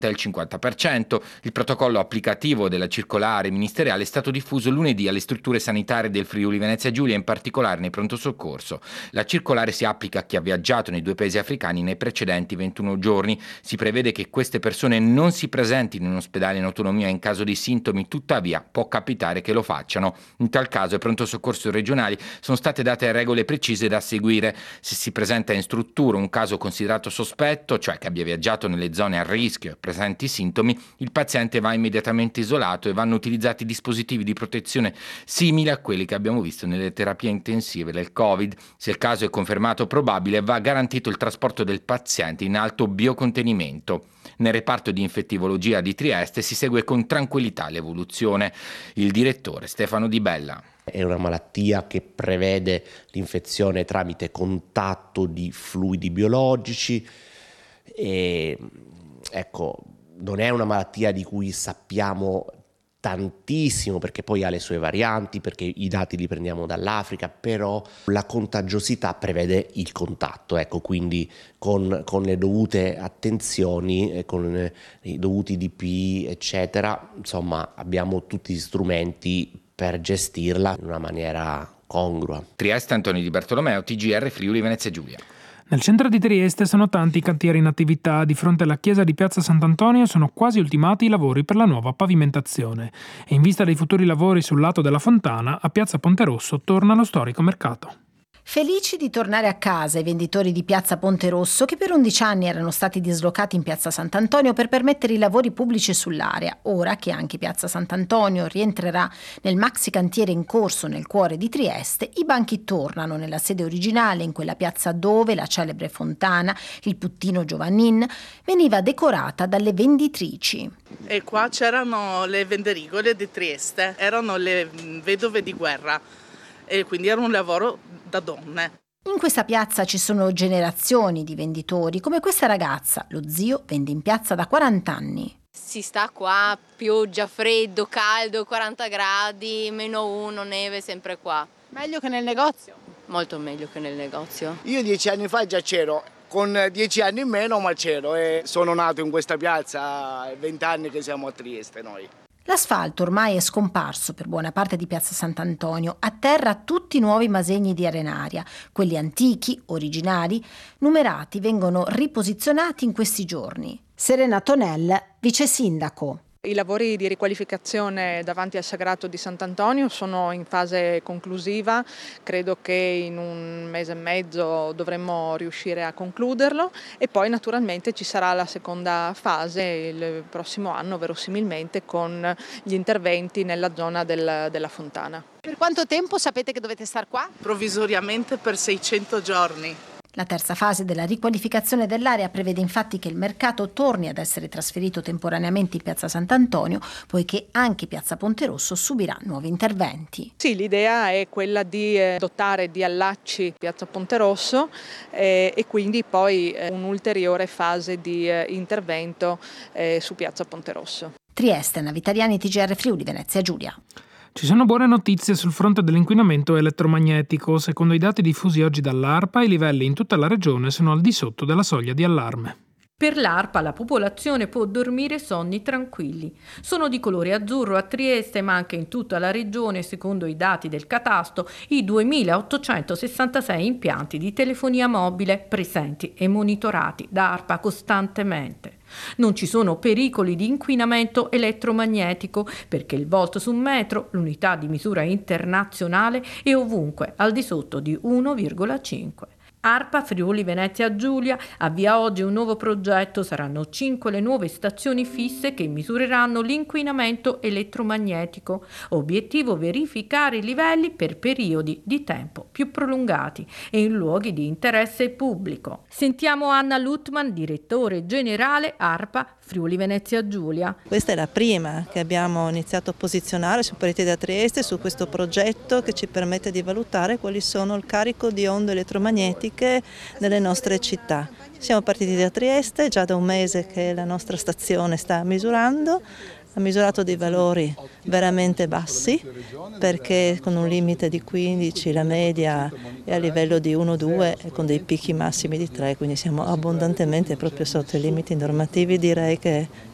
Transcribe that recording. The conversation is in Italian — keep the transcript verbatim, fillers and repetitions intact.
del cinquanta per cento. Il protocollo applicativo della circolare ministeriale è stato diffuso lunedì alle strutture sanitarie del Friuli Venezia Giulia, in particolare nei pronto soccorso. La circolare si applica a chi ha viaggiato nei due paesi africani nei precedenti ventuno giorni. Si prevede che queste persone non si presentino in ospedale in autonomia in caso di sintomi, tuttavia può capitare che lo facciano. In tal caso ai pronto soccorso regionali sono state date regole precise da seguire. Se si presenta in struttura un caso considerato sospetto, cioè che abbia viaggiato nelle zone a rischio presenti sintomi, il paziente va immediatamente isolato e vanno utilizzati dispositivi di protezione simili a quelli che abbiamo visto nelle terapie intensive del Covid. Se il caso è confermato probabile, va garantito il trasporto del paziente in alto biocontenimento. Nel reparto di infettivologia di Trieste si segue con tranquillità l'evoluzione. Il direttore Stefano Di Bella. È una malattia che prevede l'infezione tramite contatto di fluidi biologici e ecco, non è una malattia di cui sappiamo tantissimo, perché poi ha le sue varianti, perché i dati li prendiamo dall'Africa, però la contagiosità prevede il contatto, ecco, quindi con, con le dovute attenzioni, con i dovuti D P, eccetera, insomma abbiamo tutti gli strumenti per gestirla in una maniera congrua. Trieste, Antonio Di Bartolomeo, T G R Friuli Venezia Giulia. Nel centro di Trieste sono tanti i cantieri in attività. Di fronte alla chiesa di Piazza Sant'Antonio sono quasi ultimati i lavori per la nuova pavimentazione. E in vista dei futuri lavori sul lato della fontana, a Piazza Ponte Rosso torna lo storico mercato. Felici di tornare a casa i venditori di Piazza Ponte Rosso, che per undici anni erano stati dislocati in Piazza Sant'Antonio per permettere i lavori pubblici sull'area. Ora che anche Piazza Sant'Antonio rientrerà nel maxi cantiere in corso nel cuore di Trieste, i banchi tornano nella sede originale, in quella piazza dove la celebre fontana, il Puttino Giovannin, veniva decorata dalle venditrici. E qua c'erano le venderigole di Trieste, erano le vedove di guerra e quindi era un lavoro da donne. In questa piazza ci sono generazioni di venditori, come questa ragazza. Lo zio vende in piazza da quaranta anni. Si sta qua, pioggia, freddo, caldo, quaranta gradi, meno uno, neve, sempre qua. Meglio che nel negozio? Molto meglio che nel negozio. Io dieci anni fa già c'ero, con dieci anni in meno ma c'ero e sono nato in questa piazza, vent'anni che siamo a Trieste noi. L'asfalto ormai è scomparso per buona parte di Piazza Sant'Antonio, a terra tutti i nuovi masegni di arenaria. Quelli antichi, originali, numerati, vengono riposizionati in questi giorni. Serena Tonel, vice sindaco. I lavori di riqualificazione davanti al Sagrato di Sant'Antonio sono in fase conclusiva, credo che in un mese e mezzo dovremmo riuscire a concluderlo e poi naturalmente ci sarà la seconda fase il prossimo anno verosimilmente con gli interventi nella zona del, della fontana. Per quanto tempo sapete che dovete star qua? Provvisoriamente per seicento giorni. La terza fase della riqualificazione dell'area prevede infatti che il mercato torni ad essere trasferito temporaneamente in Piazza Sant'Antonio, poiché anche Piazza Ponte Rosso subirà nuovi interventi. Sì, l'idea è quella di eh, dotare di allacci Piazza Ponte Rosso eh, e quindi poi eh, un'ulteriore fase di eh, intervento eh, su Piazza Ponte Rosso. Trieste, Navitariani, T G R Friuli Venezia Giulia. Ci sono buone notizie sul fronte dell'inquinamento elettromagnetico. Secondo i dati diffusi oggi dall'ARPA, i livelli in tutta la regione sono al di sotto della soglia di allarme. Per l'ARPA la popolazione può dormire sonni tranquilli. Sono di colore azzurro a Trieste, ma anche in tutta la regione, secondo i dati del catasto, i duemilaottocentosessantasei impianti di telefonia mobile presenti e monitorati da ARPA costantemente. Non ci sono pericoli di inquinamento elettromagnetico perché il volt su metro, l'unità di misura internazionale, è ovunque al di sotto di uno virgola cinque. ARPA Friuli Venezia Giulia avvia oggi un nuovo progetto. Saranno cinque le nuove stazioni fisse che misureranno l'inquinamento elettromagnetico. Obiettivo: verificare i livelli per periodi di tempo più prolungati e in luoghi di interesse pubblico. Sentiamo Anna Lutman, direttore generale ARPA Friuli Venezia Giulia. Questa è la prima che abbiamo iniziato a posizionare su Parete da Trieste, su questo progetto che ci permette di valutare quali sono il carico di onde elettromagnetiche nelle nostre città. Siamo partiti da Trieste, già da un mese che la nostra stazione sta misurando, ha misurato dei valori veramente bassi perché con un limite di quindici la media è a livello di uno due e con dei picchi massimi di tre, quindi siamo abbondantemente proprio sotto i limiti normativi. Direi che